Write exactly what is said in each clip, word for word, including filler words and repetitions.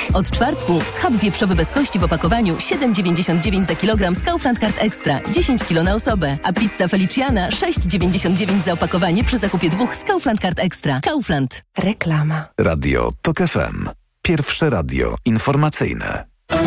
Od czwartku schab wieprzowy bez kości w opakowaniu siedem dziewięćdziesiąt dziewięć za kilogram z Kaufland Card Extra, dziesięć kilo na osobę, a pizza Feliciana sześć dziewięćdziesiąt dziewięć za opakowanie przy zakupie dwóch z Kaufland Card Extra. Kaufland. Reklama. Radio TOK F M. Pierwsze radio informacyjne.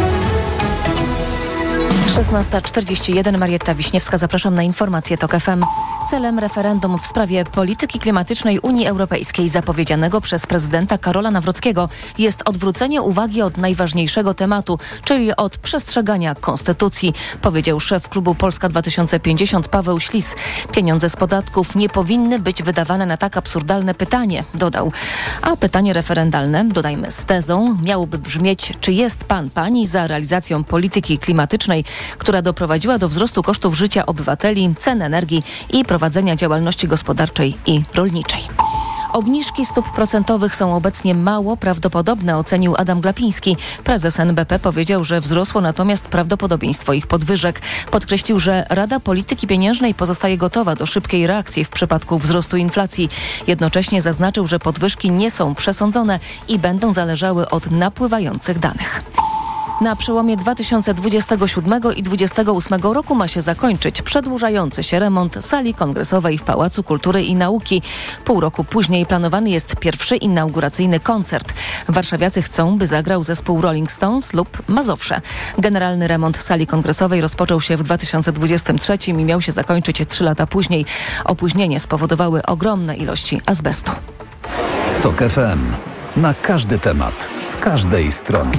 szesnasta czterdzieści jeden, Marietta Wiśniewska, zapraszam na informacje TOK F M. Celem referendum w sprawie polityki klimatycznej Unii Europejskiej zapowiedzianego przez prezydenta Karola Nawrockiego jest odwrócenie uwagi od najważniejszego tematu, czyli od przestrzegania konstytucji, powiedział szef klubu Polska dwa tysiące pięćdziesiąt Paweł Ślis. Pieniądze z podatków nie powinny być wydawane na tak absurdalne pytanie, dodał. A pytanie referendalne, dodajmy z tezą, miałoby brzmieć, czy jest pan, pani za realizacją polityki klimatycznej, która doprowadziła do wzrostu kosztów życia obywateli, cen energii i prowadzenia działalności gospodarczej i rolniczej. Obniżki stóp procentowych są obecnie mało prawdopodobne, ocenił Adam Glapiński. Prezes N B P powiedział, że wzrosło natomiast prawdopodobieństwo ich podwyżek. Podkreślił, że Rada Polityki Pieniężnej pozostaje gotowa do szybkiej reakcji w przypadku wzrostu inflacji. Jednocześnie zaznaczył, że podwyżki nie są przesądzone i będą zależały od napływających danych. Na przełomie dwa tysiące dwudziestego siódmego i dwudziestego ósmego roku ma się zakończyć przedłużający się remont sali kongresowej w Pałacu Kultury i Nauki. Pół roku później planowany jest pierwszy inauguracyjny koncert. Warszawiacy chcą, by zagrał zespół Rolling Stones lub Mazowsze. Generalny remont sali kongresowej rozpoczął się w dwa tysiące dwudziestym trzecim i miał się zakończyć trzy lata później. Opóźnienie spowodowały ogromne ilości azbestu. TOK F M. Na każdy temat, z każdej strony.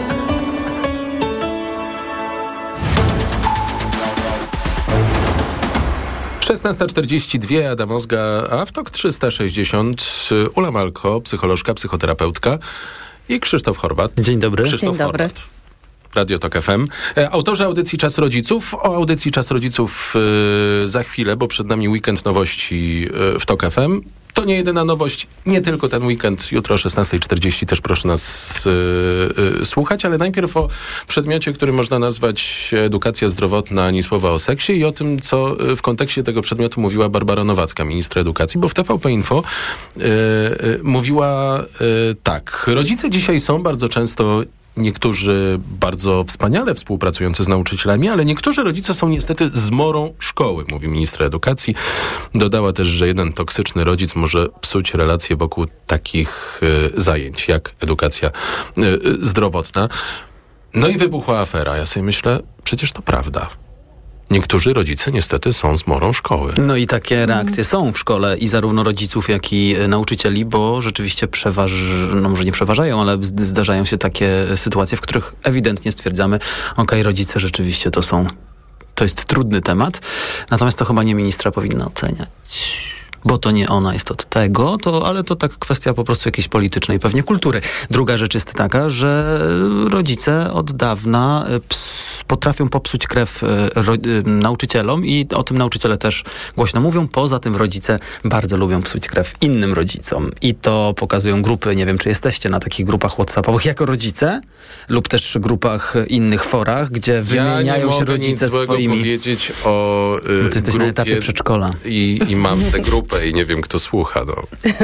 szesnasta czterdzieści dwa, Adam Ozga, a w TOK trzysta sześćdziesiąt Ula Malko, psycholożka, psychoterapeutka i Krzysztof Horvat. Dzień dobry. Krzysztof Dzień dobry. Horvat. Radio TOK F M. Autorzy audycji Czas Rodziców. O audycji Czas Rodziców yy, za chwilę, bo przed nami weekend nowości yy, w TOK F M. To nie jedyna nowość, nie tylko ten weekend, jutro o szesnasta czterdzieści też proszę nas yy, yy, słuchać, ale najpierw o przedmiocie, który można nazwać edukacja zdrowotna, ani słowa o seksie i o tym, co w kontekście tego przedmiotu mówiła Barbara Nowacka, ministra edukacji, bo w T V P Info yy, yy, mówiła yy, tak. Rodzice dzisiaj są bardzo często niektórzy bardzo wspaniale współpracujący z nauczycielami, ale niektórzy rodzice są niestety zmorą szkoły, mówi ministra edukacji. Dodała też, że jeden toksyczny rodzic może psuć relacje wokół takich y, zajęć, jak edukacja y, y, zdrowotna. No i wybuchła afera. Ja sobie myślę, przecież to prawda. Niektórzy rodzice niestety są zmorą szkoły. No i takie reakcje są w szkole i zarówno rodziców, jak i nauczycieli, bo rzeczywiście przeważ, no może nie przeważają, ale zdarzają się takie sytuacje, w których ewidentnie stwierdzamy, okej, rodzice rzeczywiście to są, to jest trudny temat, natomiast to chyba nie ministra powinna oceniać. Bo to nie ona jest od tego, to, ale to tak kwestia po prostu jakiejś politycznej pewnie kultury. Druga rzecz jest taka, że rodzice od dawna ps, potrafią popsuć krew ro, nauczycielom i o tym nauczyciele też głośno mówią. Poza tym rodzice bardzo lubią psuć krew innym rodzicom. I to pokazują grupy, nie wiem czy jesteście na takich grupach whatsappowych jako rodzice lub też grupach innych forach, gdzie wymieniają ja się rodzice nic złego swoimi... powiedzieć o yy, no ty jesteś na etapie przedszkola. I, i mam tę grupę i nie wiem, kto słucha. No.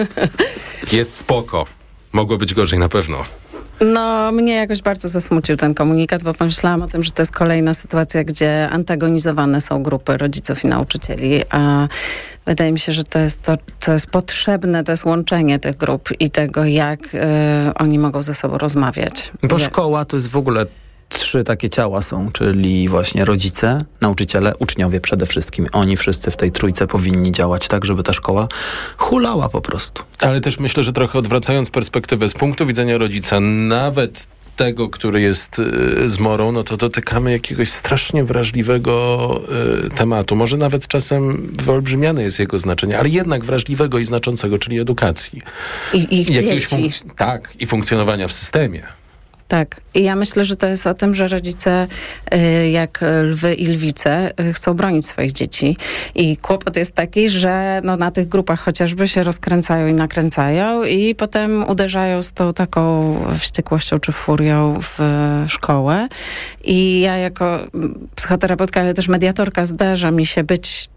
Jest spoko. Mogło być gorzej na pewno. No, mnie jakoś bardzo zasmucił ten komunikat, bo pomyślałam o tym, że to jest kolejna sytuacja, gdzie antagonizowane są grupy rodziców i nauczycieli, a wydaje mi się, że to jest to, co jest potrzebne, to jest łączenie tych grup i tego, jak y, oni mogą ze sobą rozmawiać. Bo jak... szkoła to jest w ogóle... Trzy takie ciała są, czyli właśnie rodzice, nauczyciele, uczniowie przede wszystkim. Oni wszyscy w tej trójce powinni działać tak, żeby ta szkoła hulała po prostu. Ale też myślę, że trochę odwracając perspektywę z punktu widzenia rodzica, nawet tego, który jest y, zmorą, no to dotykamy jakiegoś strasznie wrażliwego y, tematu. Może nawet czasem wyolbrzymiane jest jego znaczenie, ale jednak wrażliwego i znaczącego, czyli edukacji. I ich jakiegoś dzieci. funkc- tak, i funkcjonowania w systemie. Tak. I ja myślę, że to jest o tym, że rodzice y, jak lwy i lwice y, chcą bronić swoich dzieci. I kłopot jest taki, że no, na tych grupach chociażby się rozkręcają i nakręcają i potem uderzają z tą taką wściekłością czy furią w szkołę. I ja jako psychoterapeutka, ale też mediatorka zdarza mi się być